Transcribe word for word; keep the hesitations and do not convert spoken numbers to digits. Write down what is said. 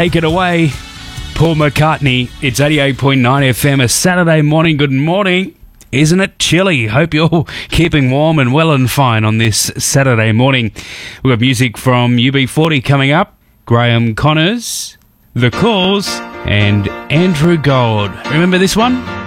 Take it away, Paul McCartney. It's eighty-eight point nine F M, a Saturday morning. Good morning. Isn't it chilly? Hope you're keeping warm and well and fine on this Saturday morning. We've got music from U B forty coming up, Graham Connors, The Cause, and Andrew Gold. Remember this one?